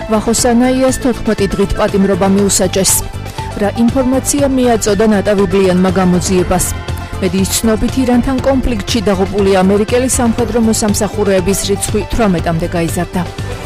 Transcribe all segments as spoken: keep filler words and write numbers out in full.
ვახოსანაიას თოთხმეტი დღით პატიმრობა მიუსაჯეს. რა ინფორმაცია მიაწოდა ნატავიბლიანმა გამოძიებას. მედიის ცნობით ირანთან კონფლიქტში დაღუპული ამერიკელი სამხედრო მოსამსახურეების რიცხვი თვრამეტამდე გაიზარდა.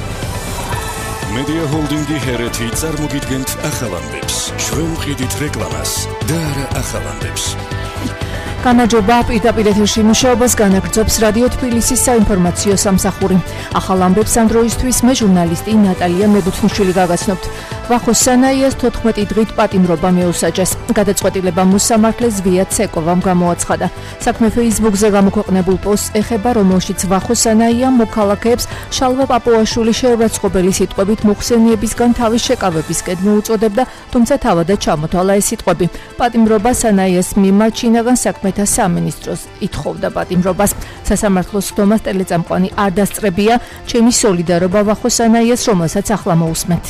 Media Holding-ი ჰერეთი წარმოგიდგენთ ახალამდებს. შევუყიდით რეკლამას და არა ახალამდებს. განაჯობა პირდაპირ ეთერში მუშაობას განაგრძობს რადიო თბილისის საინფორმაციო სამსახური. ახალ ამბებს ამ დროისთვის მე ჟურნალისტი ნატალია მებუთმუშვილი გაგაცნობთ. ვახოსანაიას თოთხმეტი დღით პატიმრობა მიუსაჯეს. გადაწყვეტილება მოსამართლეს ვია ცეკოვამ გამოაცხადა. საქმე Facebook-ზე გამოქვეყნებულ პოსტს ეხება, რომელშიც ვახოსანაია მოქალაქეებს შალვა პაპუაშვილის შეურაცხყოფელი სიტყვებით მოხსენიებისგან თავის შეკავებისკენ მოუწოდებდა, თუმცა თავადაც ჩამოთვალა ეს სიტყვები. პატიმრობა სანაიას მიმართ შინაგან საქმეთა სამინისტროს ითხოვდა პატიმრობას. სასამართლოს ხდომას ტელეწამყვანი არ დასწრებია, ჩემი სოლიდარობა ვახოსანაიას, რომელსაც ახლა მოусმენთ.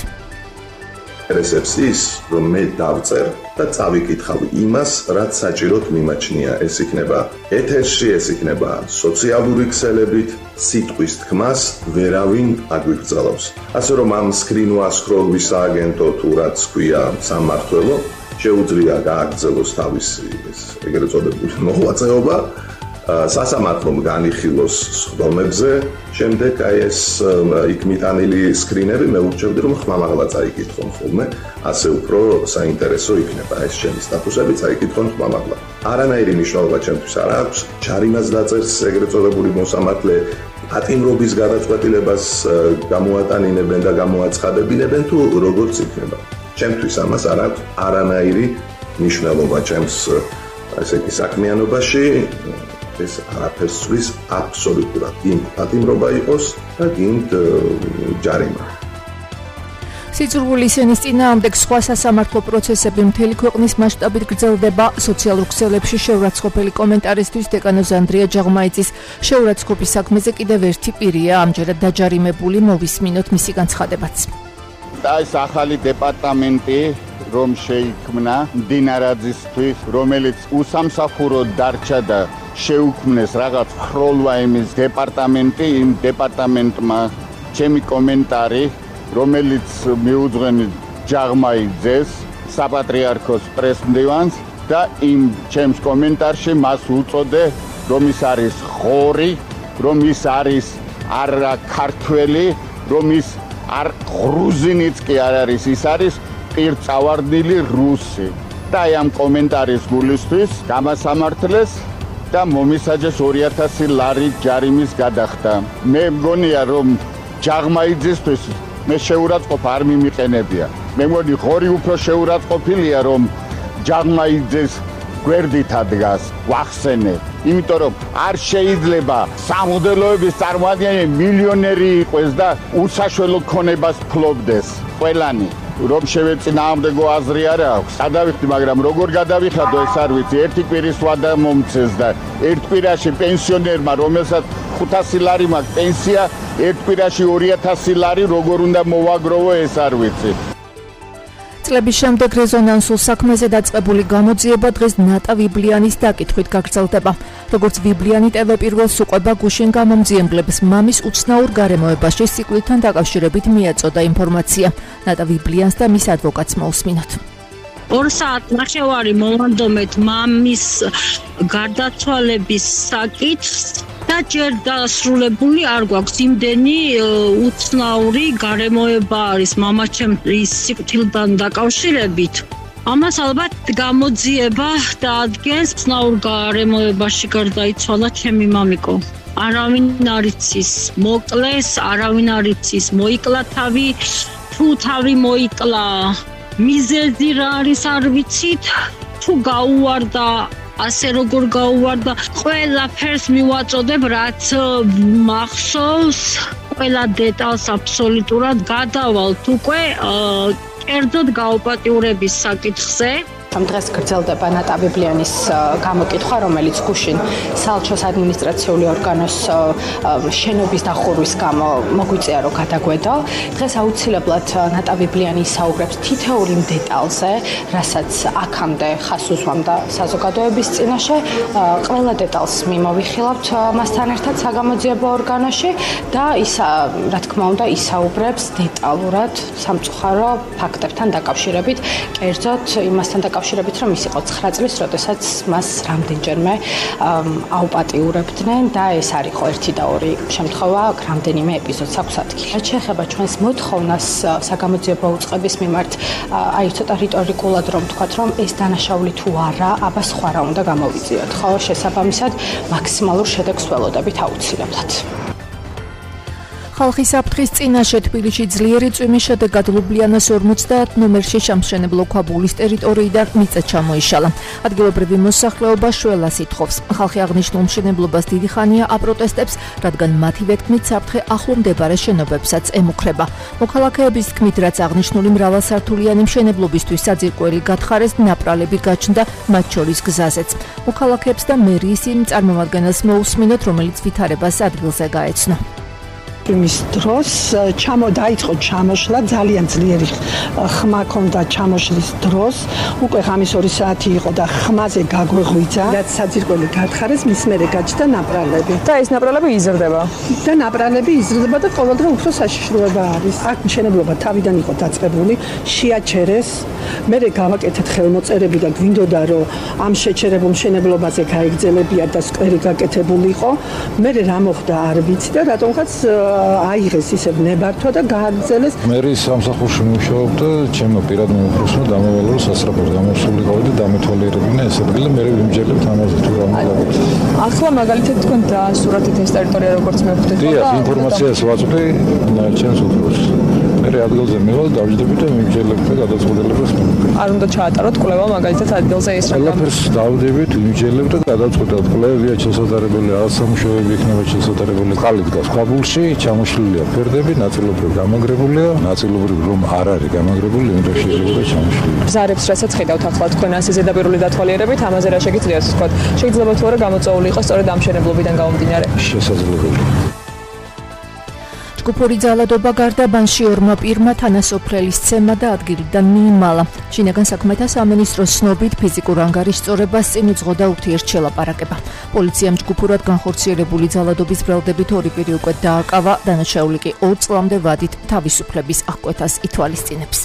რესეპს ის, რომ მე დავწერ და წავიკითხავ იმას, რაც საჭიროდ მიმაჩნია. ეს იქნება ეთერში, ეს იქნება სოციალური ქსელებით, სიტყვის თქმას ვერავინ აგვიგრძელავს. ასე რომ ამ სკრინვასკროლვის სააგენტო თუ რაც ქვია სამმართველო, შეუძლია გააგრძელოს თავისი ეს ეგრეთ წოდებული მოღვაწეობა, სასამართლომ განიხილოს სხდომებზე, შემდეგ აი ეს იქ მიტანილი სკრინები მე ურჩევდი, რომ ხმამაღლა წაიკითხონ ხოლმე, ასე უფრო საინტერესო იქნება ეს ჩემი სტატუსები წაიკითხონ ხმამაღლა. არანაირი მნიშვნელობა ჩემთვის არ აქვს, ჩარიმას დაწერს ეგრეთ წოდებული მოსამართლე პატიმრობის გადაწყვეტილებას გამოატანინებენ და გამოაცხადებინებენ თუ როგორც იქნება. ჩემთვის ამას არ აქვს არანაირი მნიშვნელობა ჩემს ესე იგი საქმიანობაში. ეს არაფერს ცვლის აბსოლუტურად. გინდ პატიმრობა იყოს და გინდ ჯარიმა. სიძულვილის ენის წინააღმდეგ სხვა სასამართლო პროცესები მთელი ქვეყნის მასშტაბით გრძელდება. სოციალურ ქსელებში შეურაცხყოფელი კომენტარისთვის დეკანოზ ანდრია ჯაღმაიძის შეურაცხყოფის საქმეზე კიდევ ერთი პირია ამჯერად დაჯარიმებული, მოვისმინოთ მისი განცხადებაც. და ეს ახალი დეპარტამენტი რომ შეიქმნა მდინარაძისთვის, რომელიც უსამსახუროდ დარჩა და შეუქმნეს რაღაც ხროლვა იმის დეპარტამენტი, იმ დეპარტამენტმა ჩემი კომენტარი, რომელიც მიუძღვენი ჯაღმაიძეს, საპატრიარქოს პრესმდივანს და იმ ჩემს კომენტარში მას უწოდე, რომ ის არის ღორი, რომ ის არის არა ქართველი, რომ ის არ გრუზინიც კი არ არის, ის არის პირწავარდნილი რუსი. და აი ამ კომენტარის გულისთვის გამასამართლეს და მომისაჯეს ორი ათასი ლარი ჯარიმის გადახდა. მე მგონია რომ ჯაღმაიძისთვის მე შეურაცხყოფა არ მიმიყენებია. მე მგონი ღორი უფრო შეურაცხყოფილია რომ ჯაღმაიძეს გვერდით ადგას ვახსენე. იმიტომ რომ არ შეიძლება სამოდელოების წარმოადგენელი მილიონერი იყოს და უსაშველო ქონებას ფლობდეს ყველანი. რომ შევეწინააღმდეგო აზრი არ აქვს. გადავიხდი, მაგრამ როგორ გადავიხადო ეს არ ვიცი. ერთი კვირის ვადა მომცეს და ერთ კვირაში პენსიონერმა, რომელსაც ხუთასი ლარი მაქვს პენსია, ერთ კვირაში ორი ათასი ლარი როგორ უნდა მოვაგროვო ეს არ ვიცი. წლების შემდეგ რეზონანსულ საქმეზე დაწყებული გამოძიება დღეს ნატა ვიბლიანის დაკითხვით გაგრძელდება. როგორც ვიბლიანი ტევ პირველს უყვება გუშინ გამომძიებლებს მამის უცნაურ გარემოებაში სიკვდილთან დაკავშირებით მიაწოდა ინფორმაცია. ნატა ვიბლიანს და მის ადვოკატს მოусმინოთ. ორ საათ ნახევარი მოვანდომეთ მამის გარდაცვალების საკითხს და ჯერ დასრულებული არ გვაქვს. იმდენი უცნაური გარემოება არის მამაჩემის სიკვდილთან დაკავშირებით. ამას ალბათ გამოძიება დაადგენს. უცნაურ გარემოებაში გარდაიცვალა ჩემი მამიკო. არავინ არ იცის მოკლეს, არავინ არ იცის მოიკლა თავი, თუ თავი მოიკლა მიზეზი რა არის არ ვიცით, თუ გაუვარდა ასე როგორ გაუვარდა, ყველაფერს მივაწოდებ რაც მახსოვს, ყველა დეტალს აბსოლუტურად გადავალთ უკვე კერძოდ გაუპატიურების საკითხზე. დღეს გრძელდება ნატავიბლიანის გამოკითხვა, რომელიც გუშინ საელჩოს ადმინისტრაციული ორგანოს შენობის დახურვის გამო მოგვიწია რომ გადაგვედო. დღეს აუცილებლად ნატავიბლიანი ისაუბრებს თითოეული დეტალზე, რასაც აქამდე ხას უზვამდა საზოგადოების წინაშე. ყველა დეტალს მიმოვიხილავთ მასთან ერთად საგამოძიებო ორგანოში და ის რა თქმა უნდა ისაუბრებს დეტალურად სამწუხარო ფაქტებთან დაკავშირებით, კერძოდ იმასთან დაკავშირებით, რომ ის იყო ცხრა წლის, როდესაც მას რამდენჯერმე აუპატიურებდნენ და ეს არ იყო ერთი და ორი შემთხვევა, რამდენიმე ეპიზოდს აქვს ადგილი. რაც შეეხება ჩვენს მოთხოვნას საგამოძიებო უწყების მიმართ, აი ცოტა რიტორიკულად რომ ვთქვათ, რომ ეს დანაშაული თუ არა, აბა სხვა რა უნდა გამოვიძიოთ, ხო? შესაბამისად, მაქსიმალურ შედეგს ველოდებით აუცილებლად. ხალხის საფრთხის წინაშე თბილისში ძლიერი წვიმის შედეგად ლუბლიანას ორმოცდაათ ნომერში სამშენებლო ქვაბულის ტერიტორიიდან მიწა ჩამოიშალა. ადგილობრივი მოსახლეობა შველას ითხოვს. ხალხი აღნიშნულ მშენებლობას დიდი ხანია აპროტესტებს, რადგან მათი ვეთქმით საფრთხე ახლო მდებარე შენობებსაც ემუქრება. მოქალაქეების თქმით, რაც აღნიშნული მრავალსართულიანი მშენებლობისთვის საძირკველი გათხარეს, ნაპრალები გაჩნდა მათ შორის გზაზეც. მოქალაქეებს და მერიის იმ წარმომადგენელს მოусმინოთ, რომელიც ვითარებას ადგილზე გაეცნო. იმის დროს ჩამოდაიწყო ჩამოშლა, ძალიან ძლიერი ხმა ჰქონდა ჩამოშლის დროს, უკვე ღამის ორი საათი იყო და ხმაზე გაგვეღვიძა, რაც საძირკველი გათხარეს, მის მერე გაჩნდა ნაპრალები. და ეს ნაპრალები იზრდება. და ნაპრალები იზრდება და ყოველდღე უფრო საშიშროება არის. აქ მშენებლობა თავიდან იყო დაწყებული, შეაჩერეს, მერე გავაკეთეთ ხელმოწერები და გვინდოდა რომ ამ შეჩერებულ მშენებლობაზე გაიგრძელებიათ და სკვერი გაკეთებული იყო. მერე რა მოხდა არ ვიცი და რატომღაც აიღეს ისევ ნებართვა და გააგრძელეს. მერი სამსახურში მუშაობდა, ჩემო პირად მეუფროსო დამავალო რომ სასწრაფოდ გამოსულიყავი და დამეთვალიერებინა ეს ადგილი და მე ვიმჯერებთ ამაზე თუ რა მოგაგოთ. ახლა მაგალითად თქვენ დაასურათეთ ეს ტერიტორია როგორც მევხვდით და დიახ, ინფორმაციას ვაწვდი ჩემს უფროსს. მე ადგილზე მევალ დავждები და ვიმჯერებთ და გადაწყვეტილებას მივიღებ. არ უნდა ჩაატაროთ კვლევა მაგალითად ადგილზე ეს რა. ყველაფერს დავდებით, ვიმჯერებთ და გადაწყვეტილებ. კვლევებია შესაძლებელი, რაღაც სამუშაოები იქნება შესაძლებელი. ყალით გას ქვაბულში ჩამოშლილია ფერდები, ნაწილობრივ გამაგრებულია, ნაწილობრივ რომ არ არის გამაგრებული, უნდა შეიძლება ჩამოშლილი. ბზარებს რასაც ხედავთ ახლა თქვენ ასე ზედაპირული დათვალიერებით, ამაზე რა შეგიძლიათ თქვა? შეიძლება თუ არა გამოწვეული იყოს სწორედ ამ მშენებლობიდან გამომდინარე? შესაძლებელი. ჯგუფური ძალადობა გარდა ბანში ორმა პირმა თანასოფლელის ცემა და ადგილიდან მიიმალა. შინაგან საქმეთა სამინისტროს ცნობით ფიზიკურ ანგარიშწორებას წინ უძღოდა და ურთიერთშელაპარაკება. პოლიციამ ჯგუფურად განხორციელებული ძალადობის ბრალდებით ორი პირი უკვე დააკავა, დანაშაული კი ორ წლამდე ვადით თავისუფლების აღკვეთას ითვალისწინებს.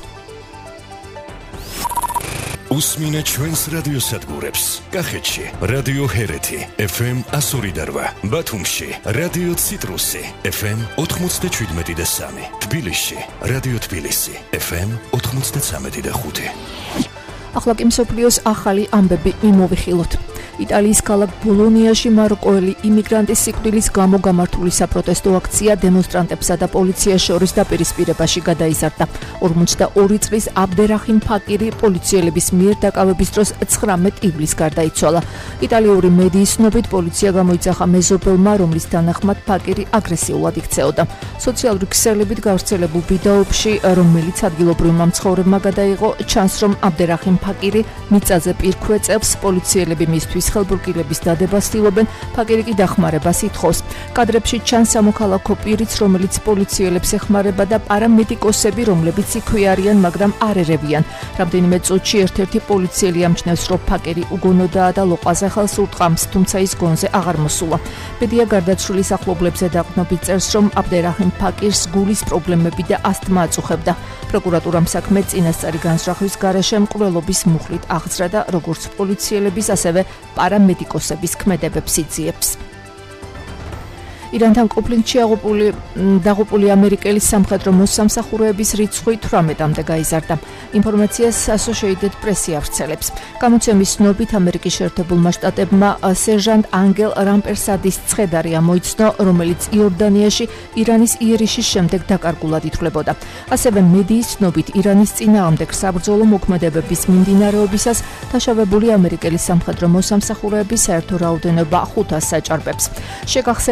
უსმინე ჩვენს რადიოსადგურებს. კახეთში რადიო ჰერეთი ეფ ემ one oh eight, ბათუმში რადიო ციტრუსი ეფ ემ ninety-seven და three, თბილისში რადიო თბილისი ეფ ემ ninety-three და five. ახლა კი მსოფლიოს ახალი ამბები მიმოვიხილოთ. იტალიის ქალაქ ბოლონიაში მაროკოელი იმიგრანტის სიკვდილის გამო გამართული საპროტესტო აქცია დემონსტრანტებსა და პოლიციას შორის დაპირისპირებაში გადაიზარდა. ორმოცდაორი წლის აბდერაჰიმ ფაკირი პოლიციელების მიერ დაკავების დროს ცხრამეტ ივლისს გარდაიცვალა. იტალიური მედიის ცნობით პოლიცია გამოიძახა მეზობელმა, რომლის თანახმად ფაკირი აგრესიულად იქცეოდა. სოციალური ქსელებით გავრცელებულ ვიდეოებში, რომელიც ადგილობრივმა მცხოვრებმა გადაიღო, ჩანს, რომ აბდერაჰიმ ფაკირი მიწაზე პირქვე წევს, პოლიციელები მისთვის ხელბურკილების დადებას ცდილობენ, ფაკირი კი დახმარებას ითხოვს. კადრებში ჩანს სამოქალაქო პირიც, რომელიც პოლიციელებს ეხმარება და პარამედიკოსები, რომლებიც იქვე არიან, მაგრამ არ ერევიან. რამდენიმე წუთში ერთ-ერთი პოლიციელი ამჩნევს, რომ ფაკირი უგონოდაა და ლოყაზე ხელს ურტყამს, თუმცა ის გონზე აღარ მოსულა. მედია გარდაცვლილის ახლობლებზე დაყრდნობით წერს, რომ აბდერაჰიმ ფაკირს გულის პრობლემები და ასთმა აწუხებდა. პროკურატურამ საქმე წინასწარი განსწრახვის გარეშე მკვლელობის მუხლით აღძრა და როგორც პოლიციელების, ასევე პარამედიკოსების ქმედებებს იძიებს. ირანთან კონფლიქტში აღუპული დაღუპული ამერიკელის სამხედრო მოსამსახურეების რიცხვი თვრამეტამდე გაიზარდა. ინფორმაციას Associated Press ავრცელებს. გამოცემის ცნობით ამერიკის შეერთებულმა შტატებმა სერჟანტ ანგელ რამპერსადის ცხედარი ამოიცნო, რომელიც იორდანიაში ირანის იერიშის შემდეგ დაკარგულად ითვლებოდა. ასევე მედიის ცნობით ირანის წინააღმდეგ საბრძოლო მოქმედებების მიმდინარეობისას დაშავებული ამერიკელის სამხედრო მოსამსახურეების საერთო რაოდენობა ხუთას საჭარბებს. შეგახსენებთ, რომ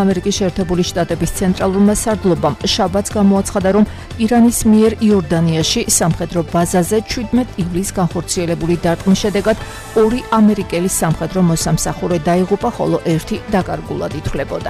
ამერიკის შეერთებული შტატების ცენტრალურმა სარდლობამ შაბათს გამოაცხადა, რომ ირანის მიერ იორდანიაში სამხედრო ბაზაზე შვიდმეტ ივლისს განხორციელებული დარტყმის შედეგად ორი ამერიკელი სამხედრო მოსამსახურე დაიღუპა, ხოლო ერთი დაკარგულად ითვლებოდა.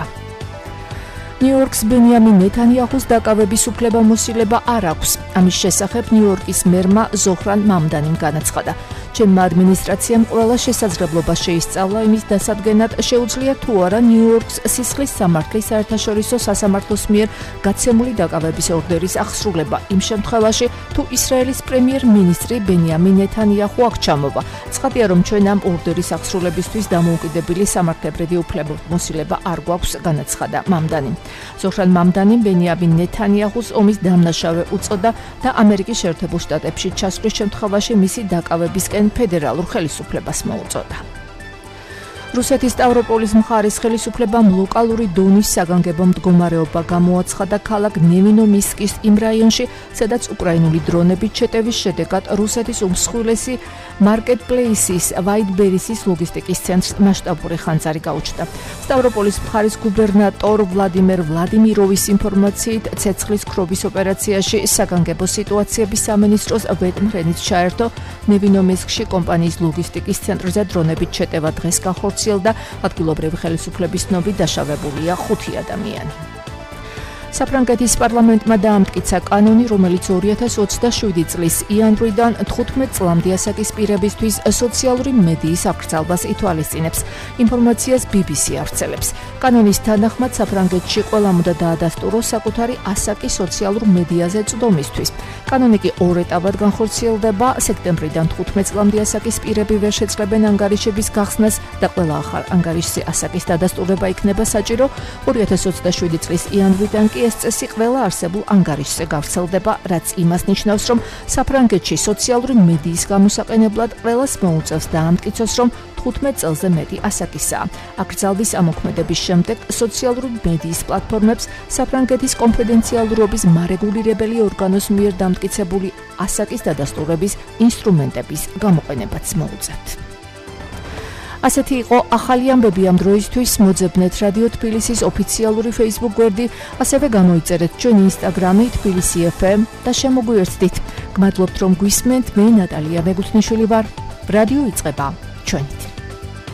ნიუ-იორკს ბენიამინ ნეთანიაჰუს დაკავების უფლებამოსილება არ აქვს. ამის შესახებ ნიუ-იორკის მერმა ზოჰრან მამდანიმ განაცხადა. ჩემმა ადმინისტრაციამ ყველა შესაძლებლობა შეისწავლა იმის დასადგენად, შეუძლია თუ არა ნიუ-იორკს სისხლის სამართლის საერთაშორისო სასამართლოს მიერ გაცემული დაკავების ორდერის აღსრულება იმ შემთხვევაში, თუ ისრაელის პრემიერ-მინისტრი ბენიამინ ნეთანიაჰუ აქ ჩამოვა. ცხადია, რომ ჩვენ ამ ორდერის აღსრულებისთვის დამოუკიდებელი სამართლებრივი უფლებამოსილება არ გვაქვს, განაცხადა მამდანიმ. ზოჰრან მამდანიმ ბენიამინ ნეთანიაჰუს ომის დამნაშავე უწოდა და ამერიკის შეერთებულ შტატებში ჩასვლის შემთხვევაში მისი დაკავებისკენ ფედერალურ ხელისუფლებას მოუწოდა. რუსეთის სტავროპოლის მხარის ხელისუფლებამ ლოკალური დონის საგანგებო მდგომარეობა გამოაცხადა ქალაქ ნევინომისკის იმ რაიონში, სადაც უკრაინული დრონებით შეტევის შედეგად რუსეთის უმსხვილესი მარკეტპლეისის ვაიტბერისის ლოგისტიკის ცენტრს მასშტაბური ხანძარი გაუჩნდა. სტავროპოლის მხარის გუბერნატორ ვლადიმერ ვლადიმიროვის ინფორმაციით, ცეცხლის ქრობის ოპერაციაში საგანგებო სიტუაციების სამინისტროს ვეტმრენიც ჩაერთო ნევინომისკში კომპანიის ლოგისტიკის ცენტრზე დრონებით შეტევა დღეს განხორციელდა. ადგილობრივი ხელისუფლების ცნობით დაშავებულია ხუთი ადამიანი. საფრანგეთის პარლამენტმა დაამტკიცა კანონი, რომელიც ორი ათას ოცდაშვიდი წლის იანვრიდან თხუთმეტ წლამდე ასაკის პირებისთვის სოციალური მედიის აკრძალვას ითვალისწინებს. ინფორმაციას ბი ბი სი ავრცელებს. კანონის თანახმად საფრანგეთში ყველამ უნდა დაადასტუროს საკუთარი ასაკი სოციალურ მედიაზე წვდომისთვის. კანონი კი ორ ეტაპად განხორციელდება. სექტემბრიდან თხუთმეტ წლამდე ასაკის პირები ვერ შეძლებენ ანგარიშების გახსნას და ყველა ახალ ანგარიშზე ასაკის დადასტურება იქნება საჭირო. ორი ათას ოცდაშვიდი წლის იანვრიდან კი ეს წესი ყველა არსებულ ანგარიშზე გავრცელდება, რაც იმას ნიშნავს, რომ საფრანგეთში სოციალური მედიის გამოსაყენებლად ყველას მოუწევს დაამტკიცოს, რომ თხუთმეტ წელზე მეტი ასაკისაა. აკრძალვის ამოქმედების შემდეგ სოციალური მედიის პლატფორმებს საფრანგეთის კონფიდენციალურობის მარეგულირებელი ორგანოს მიერ დამტკიცებული ასაკის დადასტურების ინსტრუმენტების გამოყენებაც მოუწევთ. ასეთი იყო ახალი ამბები ამ დროისთვის. მოძებნეთ რადიო თბილისის ოფიციალური Facebook გვერდი, ასევე გამოიწერეთ ჩვენი Instagram-ი თბილისი ეფ ემ და შემოგვიერთდით. გმადლობთ, რომ გვისმენთ. მე ნატალია მეგუთნიშვილი ვარ. რადიო იწყება ჩვენით.